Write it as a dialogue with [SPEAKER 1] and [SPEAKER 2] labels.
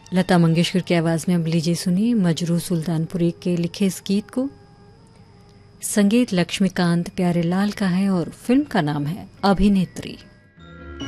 [SPEAKER 1] लता मंगेशकर की आवाज में अब लीजिए सुनिए मजरू सुल्तानपुरी के लिखे इस गीत को। संगीत लक्ष्मीकांत प्यारेलाल का है और फिल्म का नाम है अभिनेत्री।